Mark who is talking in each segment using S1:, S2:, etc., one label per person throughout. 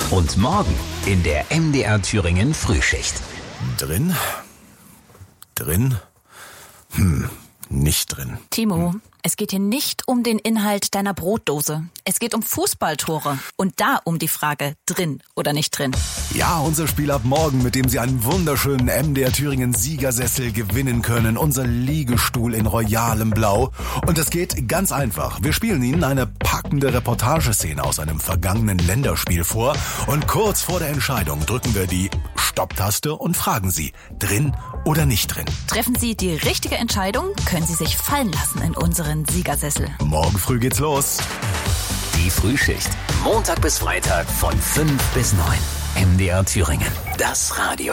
S1: Und morgen in der MDR Thüringen Frühschicht.
S2: Drin? Nicht drin.
S3: Timo, es geht hier nicht um den Inhalt deiner Brotdose. Es geht um Fußballtore. Und da um die Frage, drin oder nicht drin.
S2: Ja, unser Spiel ab morgen, mit dem Sie einen wunderschönen MDR Thüringen Siegersessel gewinnen können. Unser Liegestuhl in royalem Blau. Und es geht ganz einfach. Wir spielen Ihnen eine packende Reportageszene aus einem vergangenen Länderspiel vor. Und kurz vor der Entscheidung drücken wir die Stopptaste und fragen Sie, drin oder nicht drin.
S3: Treffen Sie die richtige Entscheidung, können Sie sich fallen lassen in unseren Siegersessel.
S2: Morgen früh geht's los.
S1: Die Frühschicht. Montag bis Freitag von 5 bis 9. MDR Thüringen. Das Radio.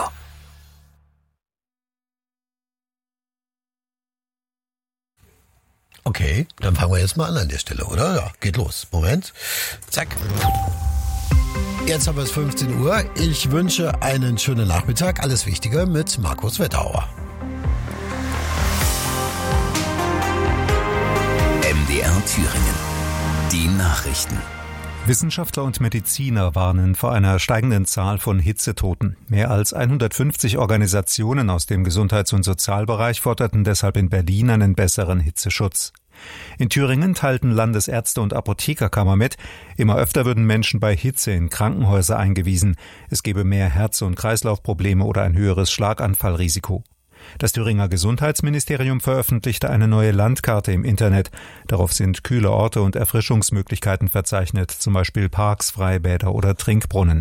S4: Okay, dann fangen wir jetzt mal an der Stelle, oder? Ja, geht los. Moment. Zack. Jetzt haben wir es 15 Uhr. Ich wünsche einen schönen Nachmittag. Alles Wichtige mit Markus Wetterauer.
S1: MDR Thüringen. Die Nachrichten.
S5: Wissenschaftler und Mediziner warnen vor einer steigenden Zahl von Hitzetoten. Mehr als 150 Organisationen aus dem Gesundheits- und Sozialbereich forderten deshalb in Berlin einen besseren Hitzeschutz. In Thüringen teilten Landesärzte und Apothekerkammer mit, immer öfter würden Menschen bei Hitze in Krankenhäuser eingewiesen. Es gebe mehr Herz- und Kreislaufprobleme oder ein höheres Schlaganfallrisiko. Das Thüringer Gesundheitsministerium veröffentlichte eine neue Landkarte im Internet. Darauf sind kühle Orte und Erfrischungsmöglichkeiten verzeichnet, zum Beispiel Parks, Freibäder oder Trinkbrunnen.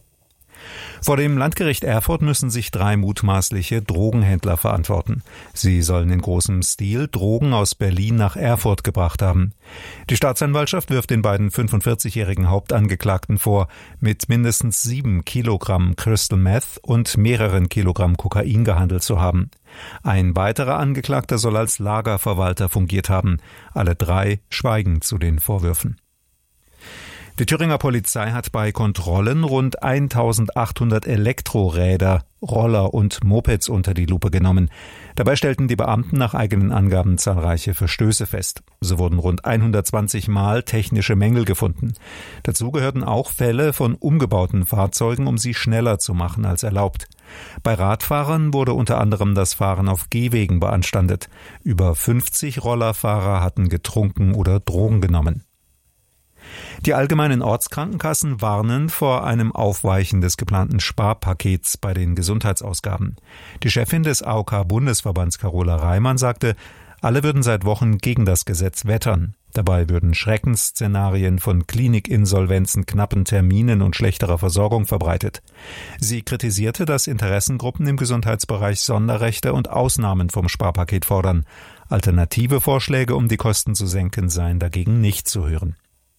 S5: Vor dem Landgericht Erfurt müssen sich 3 mutmaßliche Drogenhändler verantworten. Sie sollen in großem Stil Drogen aus Berlin nach Erfurt gebracht haben. Die Staatsanwaltschaft wirft den beiden 45-jährigen Hauptangeklagten vor, mit mindestens 7 Kilogramm Crystal Meth und mehreren Kilogramm Kokain gehandelt zu haben. Ein weiterer Angeklagter soll als Lagerverwalter fungiert haben. Alle 3 schweigen zu den Vorwürfen. Die Thüringer Polizei hat bei Kontrollen rund 1800 Elektroräder, Roller und Mopeds unter die Lupe genommen. Dabei stellten die Beamten nach eigenen Angaben zahlreiche Verstöße fest. So wurden rund 120 Mal technische Mängel gefunden. Dazu gehörten auch Fälle von umgebauten Fahrzeugen, um sie schneller zu machen als erlaubt. Bei Radfahrern wurde unter anderem das Fahren auf Gehwegen beanstandet. Über 50 Rollerfahrer hatten getrunken oder Drogen genommen. Die allgemeinen Ortskrankenkassen warnen vor einem Aufweichen des geplanten Sparpakets bei den Gesundheitsausgaben. Die Chefin des AOK-Bundesverbands Carola Reimann sagte, alle würden seit Wochen gegen das Gesetz wettern. Dabei würden Schreckensszenarien von Klinikinsolvenzen, knappen Terminen und schlechterer Versorgung verbreitet. Sie kritisierte, dass Interessengruppen im Gesundheitsbereich Sonderrechte und Ausnahmen vom Sparpaket fordern. Alternative Vorschläge, um die Kosten zu senken, seien dagegen nicht zu hören.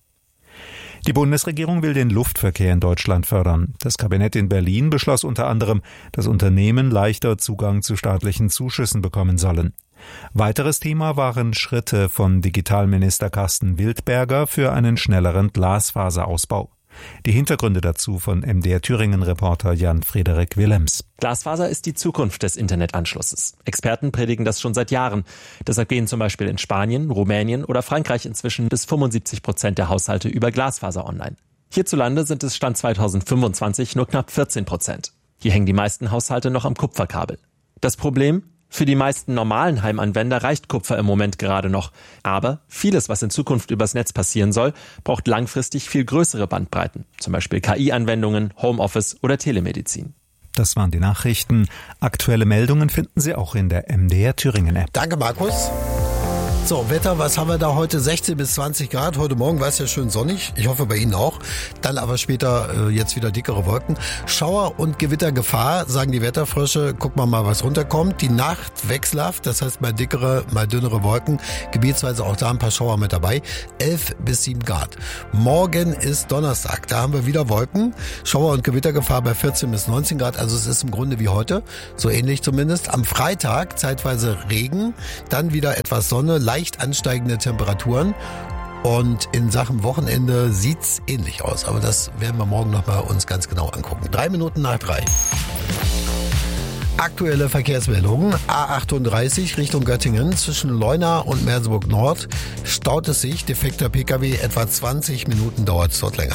S5: Die Bundesregierung will den Luftverkehr in Deutschland fördern. Das Kabinett in Berlin beschloss unter anderem, dass Unternehmen leichter Zugang zu staatlichen Zuschüssen bekommen sollen. Weiteres Thema waren Schritte von Digitalminister Carsten Wildberger für einen schnelleren Glasfaserausbau. Die Hintergründe dazu von MDR Thüringen-Reporter Jan-Frederik Willems.
S6: Glasfaser ist die Zukunft des Internetanschlusses. Experten predigen das schon seit Jahren. Deshalb gehen zum Beispiel in Spanien, Rumänien oder Frankreich inzwischen bis 75% der Haushalte über Glasfaser online. Hierzulande sind es Stand 2025 nur knapp 14%. Hier hängen die meisten Haushalte noch am Kupferkabel. Das Problem? Für die meisten normalen Heimanwender reicht Kupfer im Moment gerade noch. Aber vieles, was in Zukunft übers Netz passieren soll, braucht langfristig viel größere Bandbreiten. Zum Beispiel KI-Anwendungen, Homeoffice oder Telemedizin.
S5: Das waren die Nachrichten. Aktuelle Meldungen finden Sie auch in der MDR Thüringen App.
S4: Danke, Markus. So, Wetter, was haben wir da heute? 16 bis 20 Grad. Heute Morgen war es ja schön sonnig. Ich hoffe bei Ihnen auch. Dann aber später jetzt wieder dickere Wolken. Schauer- und Gewittergefahr, sagen die Wetterfrösche. Gucken wir mal, was runterkommt. Die Nacht wechselhaft, das heißt mal dickere, mal dünnere Wolken. Gebietsweise auch da ein paar Schauer mit dabei. 11 bis 7 Grad. Morgen ist Donnerstag. Da haben wir wieder Wolken. Schauer- und Gewittergefahr bei 14 bis 19 Grad. Also es ist im Grunde wie heute. So ähnlich zumindest. Am Freitag zeitweise Regen. Dann wieder etwas Sonne. Leicht ansteigende Temperaturen und in Sachen Wochenende sieht's ähnlich aus, aber das werden wir morgen nochmal uns ganz genau angucken. 3 Minuten nach 3. Aktuelle Verkehrsmeldungen. A38 Richtung Göttingen zwischen Leuna und Merseburg Nord staut es sich. Defekter Pkw, etwa 20 Minuten dauert es dort länger.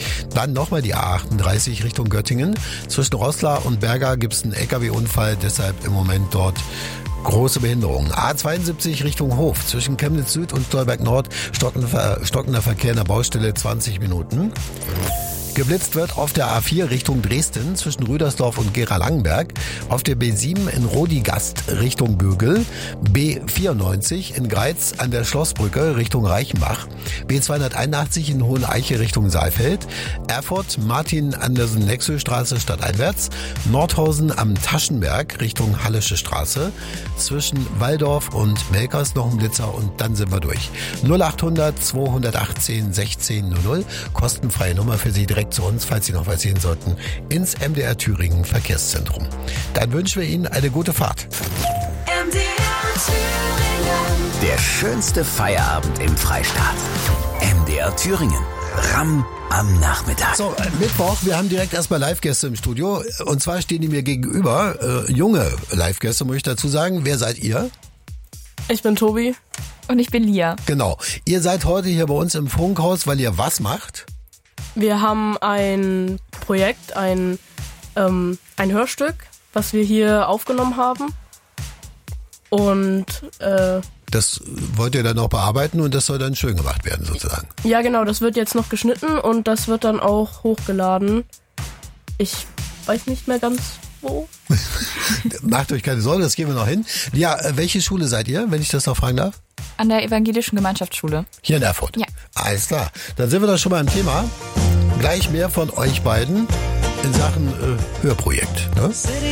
S4: Dann nochmal die A38 Richtung Göttingen. Zwischen Roßla und Berga gibt es einen LKW-Unfall, deshalb im Moment dort große Behinderungen. A72 Richtung Hof. Zwischen Chemnitz Süd und Stolberg Nord stockender Verkehr in der Baustelle 20 Minuten. Geblitzt wird auf der A4 Richtung Dresden zwischen Rüdersdorf und Gera-Langenberg, auf der B7 in Rodigast Richtung Bögel, B94 in Greiz an der Schlossbrücke Richtung Reichenbach, B281 in Hoheneiche Richtung Saalfeld, Erfurt Martin-Andersen-Nexö-Straße stadteinwärts, Nordhausen am Taschenberg Richtung Hallische Straße, zwischen Walldorf und Melkers noch ein Blitzer und dann sind wir durch. 0800 218 1600, kostenfreie Nummer für Sie direkt zu uns, falls Sie noch was sehen sollten, ins MDR Thüringen Verkehrszentrum. Dann wünschen wir Ihnen eine gute Fahrt.
S1: MDR Thüringen. Der schönste Feierabend im Freistaat. MDR Thüringen. Ramm am Nachmittag.
S4: So, Mittwoch, wir haben direkt erstmal Live-Gäste im Studio. Und zwar stehen die mir gegenüber. Junge Live-Gäste, muss ich dazu sagen. Wer seid ihr?
S7: Ich bin Tobi.
S8: Und ich bin Lia.
S4: Genau. Ihr seid heute hier bei uns im Funkhaus, weil ihr was macht?
S7: Wir haben ein Projekt, ein Hörstück, was wir hier aufgenommen haben. Und
S4: das wollt ihr dann auch bearbeiten und das soll dann schön gemacht werden sozusagen.
S7: Ja, genau, das wird jetzt noch geschnitten und das wird dann auch hochgeladen. Ich weiß nicht mehr ganz wo.
S4: Macht euch keine Sorge, das gehen wir noch hin. Ja, welche Schule seid ihr, wenn ich das noch fragen darf?
S8: An der Evangelischen Gemeinschaftsschule.
S4: Hier in Erfurt?
S8: Ja.
S4: Alles klar. Dann sind wir doch schon mal im Thema. Gleich mehr von euch beiden in Sachen Hörprojekt. Ne?